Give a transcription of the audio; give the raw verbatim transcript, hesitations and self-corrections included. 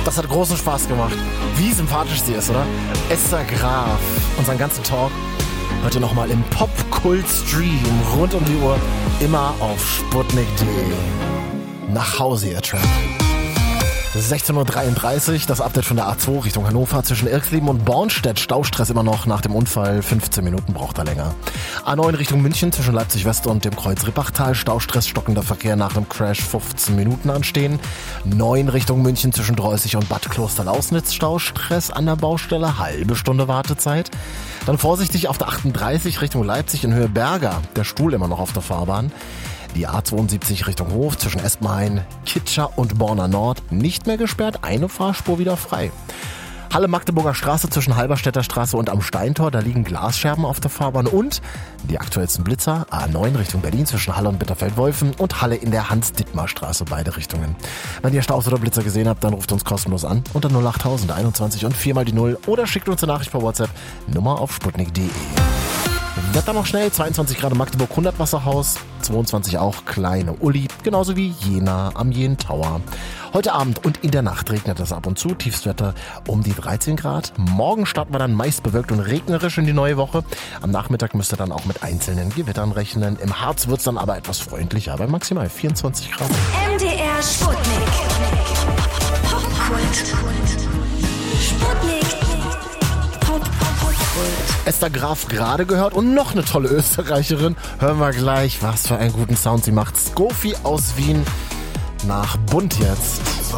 Das hat großen Spaß gemacht. Wie sympathisch sie ist, oder? Esther Graf. Unseren ganzen Talk heute nochmal im Pop-Kult-Stream rund um die Uhr. Immer auf sputnik punkt de. Nach Hause, ihr Trap. sechzehn Uhr dreiunddreißig, das Update von der A zwei Richtung Hannover zwischen Irksleben und Bornstedt. Staustress immer noch nach dem Unfall, fünfzehn Minuten braucht er länger. A neun Richtung München zwischen Leipzig West und dem Kreuz Rippachtal. Staustress, stockender Verkehr nach dem Crash, fünfzehn Minuten anstehen. neun Richtung München zwischen Dreußig und Bad Klosterlausnitz. Staustress an der Baustelle, halbe Stunde Wartezeit. Dann vorsichtig auf der achtunddreißig Richtung Leipzig in Höhe Berger. Der Stuhl immer noch auf der Fahrbahn. Die A zweiundsiebzig Richtung Hof zwischen Espenhain, Kitscher und Borna Nord nicht mehr gesperrt, eine Fahrspur wieder frei. Halle-Magdeburger Straße zwischen Halberstädter Straße und am Steintor, da liegen Glasscherben auf der Fahrbahn und die aktuellsten Blitzer, A neun Richtung Berlin zwischen Halle und Bitterfeld-Wolfen und Halle in der Hans-Dittmar-Straße, beide Richtungen. Wenn ihr Staus oder Blitzer gesehen habt, dann ruft uns kostenlos an unter null acht tausend einundzwanzig und vier mal die null oder schickt uns eine Nachricht per WhatsApp, Nummer auf sputnik punkt de. Wetter noch schnell, zweiundzwanzig Grad Magdeburg, hundert Wasserhaus, zweiundzwanzig auch Kleine Uli, genauso wie Jena am Jen Tower. Heute Abend und in der Nacht regnet es ab und zu, Tiefstwetter um die dreizehn Grad. Morgen starten wir dann meist bewölkt und regnerisch in die neue Woche. Am Nachmittag müsst ihr dann auch mit einzelnen Gewittern rechnen. Im Harz wird es dann aber etwas freundlicher, bei maximal vierundzwanzig Grad. M D R Sputnik. Popkult. Sputnik. Esther Graf gerade gehört und noch eine tolle Österreicherin. Hören wir gleich, was für einen guten Sound sie macht. Skofi aus Wien nach Bund jetzt.